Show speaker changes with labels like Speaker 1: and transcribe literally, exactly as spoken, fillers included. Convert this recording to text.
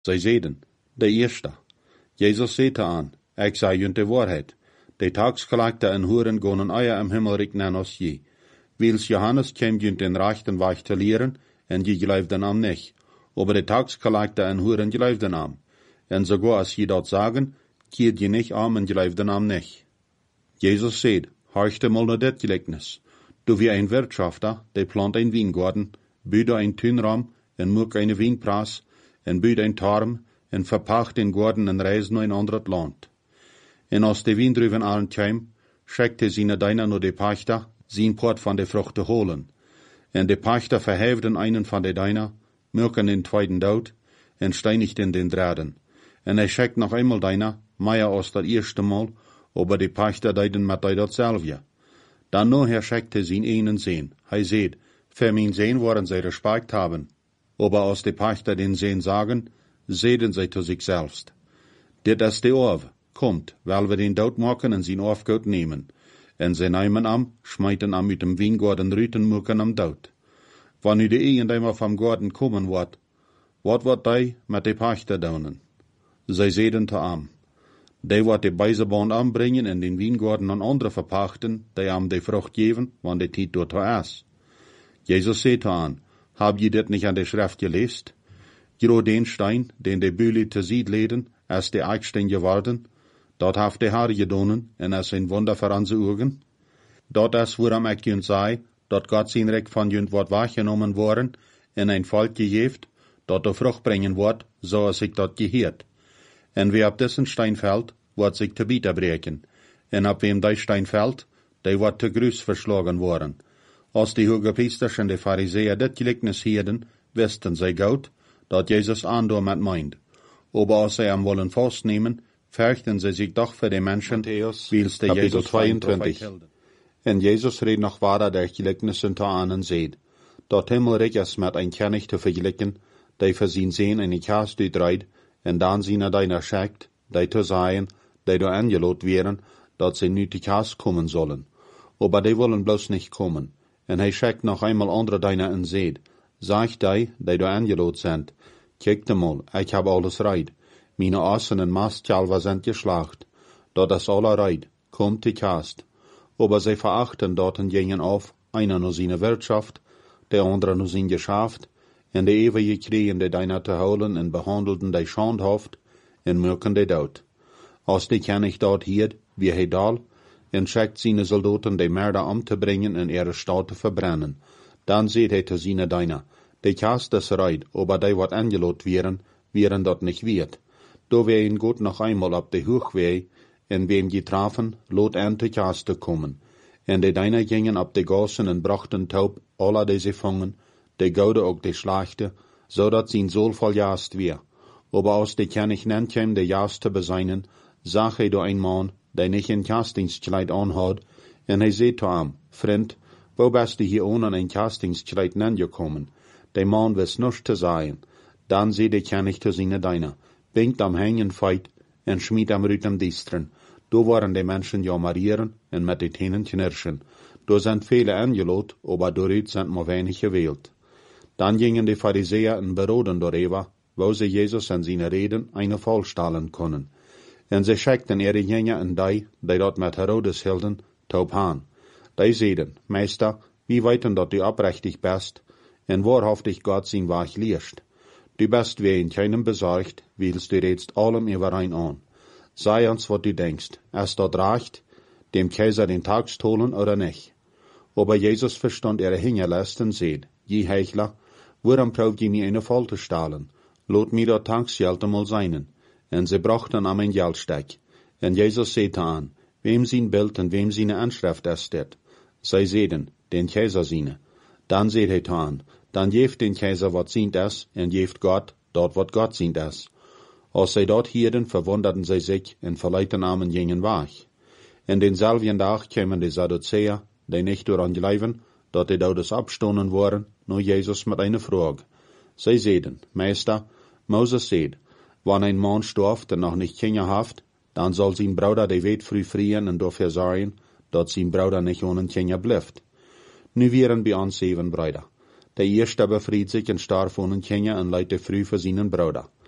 Speaker 1: Zij zeiden, de eerste. Jezus zei aan, ik zei junt de waarheid. De tagsgelagte en hoeren gonen eier im himmelrijk nan als je. Wils Johannes kwam junt den rechten weg te leren, en je geloofden am nicht. Aber de tagsgelagte en hoeren geloofden am. En sogar als je dat sagen, keert je nicht am en geloofden am nicht. Jezus zei, horchte mal naar dit gelijkenis. Du wie ein Wirtschafter, der plant ein Weingarten, bouwt ein Tuinraum, en maakt eine Weinpras, en bouwt ein Turm, en verpacht den Garten en reist naar een ander land. En als de Wijndruven allen kwam, schickte zijn Diener naar de Pachter, zijn Port van de Frucht te holen. En de Pachter verheften einen van de Diener, maakten den tweeden dood, en steinigten den derden. En hij schickt nog eenmaal Diener, meer als dat eerste Mal, aber de Pachter deiden met hij datzelfde. Dan nachher schickte zijn einen Sehn. Hij zei, für mijn Sehn worden zij Respekt haben. Aber als de Pachter den Sehn sagen, zeiden zij zu sich selbst. Dit is de Orve, kommt, weil wir den dood maken en zijn Orfgoed nemen. En zij nemen am, schmeiten am mit dem Weingarten rüten muken am dood. Wanneer de eigenaar vom Garten kommen wordt, wat wordt hij met de Pachter doen? Zij zeiden te am. Die wordt de Beiseband aanbrengen en den Weingarten aan anderen verpachten, die am de Frucht geven, wann de tijd dort is. Jezus zei aan, hab je dit niet aan de Schrift gelezen? Gero den Stein, den de Bühle te ziet leden, als de Eichstein geworden, dat heeft de Herr gedonen en is een wonder voor onze ogen. Dat is waarom ik junt zei, dat God zijn recht van junt wordt weggenomen worden en een volk gegeeft, dat de vrucht brengen wordt, zoals ik dat geheerd. En wie op diesen Stein fällt, wordt zich te bieten breken. En op wem die Stein fällt, die wordt te gruis verslagen worden. Als die Hogepriesters en de Pharisäer dit gelijkenis hielden, wisten zij goed, dat Jezus aandor met meint. Aber als zij hem willen vastnemen, fürchten zij zich toch voor de mensen, wils de Jezus tweeëntwintig. En Jezus reed nog verder der gelijkenissen te aan en zeid, dat himmelrijk is met een kennig te vergelijken, die voor zijn zeen in het huis uitrijdt, en dan zien er deiner schickt, die te zeggen, die door aangeloot werden, dat ze nu te huis komen zullen. Aber die willen bloos niet komen. En hij schickt nog eenmaal andere deiner en zeid, zeg die, die door aangeloot zijn, kijk de mal, ik heb alles reid. Meine Assen en Mastkalver sind geschlacht. Dat is alle reid, kommt die Kast. Aber sie verachten dorten gingen auf, einer nur seine Wirtschaft, der andere nur sein Geschäft, en de ewige kriegen de deiner te holen en behandelten de schandhaft, en mürken de dood. Als die König dort hiert, wie hij dal, en schickt seine Soldaten de Mörder um te brengen en ihre Stadt te verbrennen. Dan seht hij te seine deiner, de Kast is reid, aber die wat angelot werden, wären dort nicht wird. Do wir ihn gut noch einmal ab de Hochweg, en wem getroffen, lot an te Kaste kommen. En de Deiner gingen ab de Gassen en brachten taub alle deze vangen, de Goude ook de Schlachte, zodat zijn Sohl voll jast weer. Aber als de König nennt hem de Jast te beseinen, zag hij door een man, die nicht een Kastingskleid aanhad, en hij zei to hem, Vriend, wo bist du hier ohne een Kastingskleid nangekommen? De man wist nichts te zeggen. Dan zei de König te zijn Deiner, bingt am Hängen feit, en schmied am Rüt am Distren. Do waren de Menschen ja marieren, en met de Tenen knirschen. Do sind viele angelot, aber doorut sind maar weinig gewählt. Dan gingen de Pharisäer en beroden doorheen, wo sie Jesus en zijn Reden eine volstalen können. En sie schickten ihre Jünger en die, die dort met Herodes hielden, taub haan. Die zeiden, Meister, wie weten dat du oprechtig bist, en wahrhaftig Gott zijn Weg leerst. Du bist wie in keinem besorgt, willst du redst allem überein an. Sei uns, was du denkst. Ist dort recht, dem Kaiser den Tag stohlen oder nicht? Aber Jesus verstand ihre Hingerlast und seht, je Heuchler, warum braucht ihr mir eine Falte stahlen? Lot mir dort Tagsgeld einmal seinen. Und sie brachten am ein Geldsteck. Und Jesus sagte an, wem sein Bild und wem seine Anschrift ist det? Sei sehen, den Kaiser seine. Dann seht er an, dann jeft den Kaiser wat sient es, en jeft Gott dort wat Gott sient es. Als zij dort hielden, verwunderten zij zich en verleiten amen gingen weg. En denselben dag kwamen de Sadduzäer, die nicht daran geloven, dat de Todes abstonden worden, nur Jesus mit einer Frage. Zij zeiden, Meister, Moses seht, wann ein Mann stirbt en noch nicht Kinder haft, dann soll sein Bruder de Wet früh frieren en dafür sorgen, dat sein Bruder nicht ohne Kinder bleibt. Nu wären bei uns sieben Brüder. Der erste befried sich en starb ohne Kinder en leidde früh für seinen Bruder.